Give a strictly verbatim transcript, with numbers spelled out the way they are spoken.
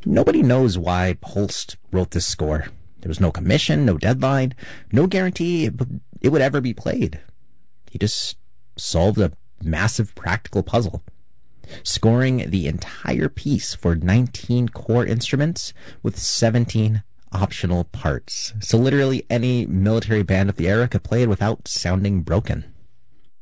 Nobody knows why Holst wrote this score. There was no commission, no deadline, no guarantee it, it would ever be played. He just solved a massive practical puzzle, scoring the entire piece for nineteen core instruments with seventeen optional parts. So literally any military band of the era could play it without sounding broken.